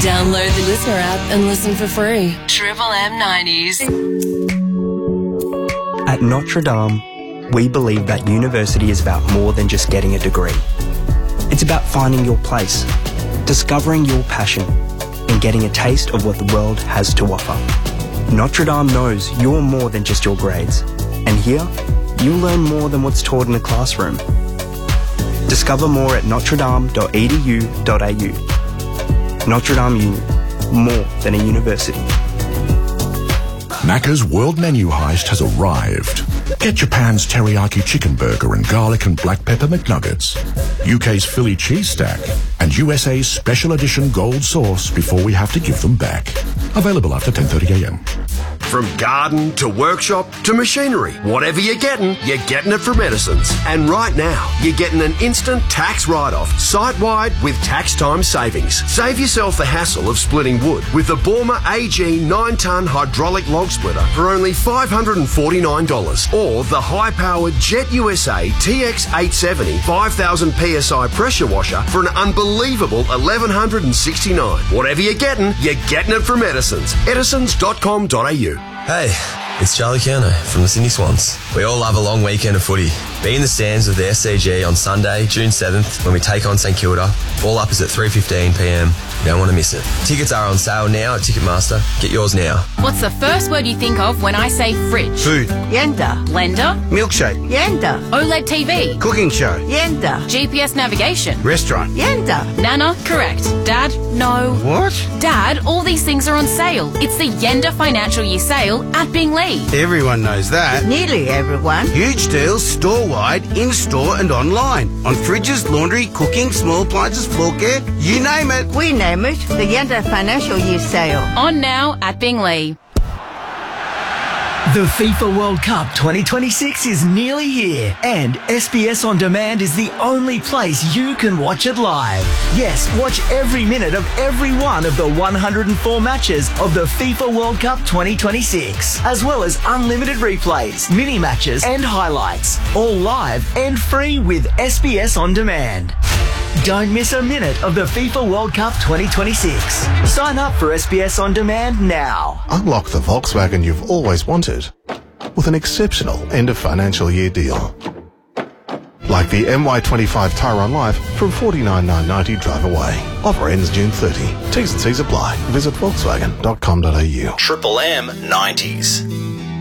Download the Listener app and listen for free. Triple M 90s. At Notre Dame, we believe that university is about more than just getting a degree. It's about finding your place, discovering your passion, and getting a taste of what the world has to offer. Notre Dame knows you're more than just your grades, and here, you'll learn more than what's taught in a classroom. Discover more at notredame.edu.au. Notre Dame Uni, more than a university. Macca's World Menu Heist has arrived. Get Japan's teriyaki chicken burger and garlic and black pepper McNuggets, UK's Philly cheese stack, and USA's special edition gold sauce before we have to give them back. Available after 10:30 a.m. From garden to workshop to machinery, whatever you're getting it from Edison's. And right now, you're getting an instant tax write-off, site-wide with tax time savings. Save yourself the hassle of splitting wood with the Borma AG 9-ton hydraulic log splitter for only $549, or the high-powered Jet USA TX870 5000 PSI pressure washer for an unbelievable $1,169. Whatever you're getting it from Edison's. Edisons.com.au. Hey, it's Charlie Kerno from the Sydney Swans. We all love a long weekend of footy. Be in the stands of the SCG on Sunday, June 7th, when we take on St Kilda. Ball up is at 3:15pm. You don't want to miss it. Tickets are on sale now at Ticketmaster. Get yours now. What's the first word you think of when I say fridge? Food. Yenda. Blender. Milkshake. Yenda. OLED TV. Cooking show. Yenda. GPS navigation. Restaurant. Yenda. Nana, correct. Dad, no. What? Dad, all these things are on sale. It's the Yenda Financial Year Sale at Binglee. Everyone knows that. Nearly everyone. Huge deals store-wide, in-store and online. On fridges, laundry, cooking, small appliances, floor care, you name it. We name it the Yenda Financial Year Sale. On now at Binglee. The FIFA World Cup 2026 is nearly here, and SBS On Demand is the only place you can watch it live. Yes, watch every minute of every one of the 104 matches of the FIFA World Cup 2026, as well as unlimited replays, mini matches and highlights, all live and free with SBS On Demand. Don't miss a minute of the FIFA World Cup 2026. Sign up for SBS On Demand now. Unlock the Volkswagen you've always wanted with an exceptional end of financial year deal. Like the MY25 Tyron Life from $49,990 drive away. Offer ends June 30. T's and C's apply. Visit Volkswagen.com.au. Triple M 90s.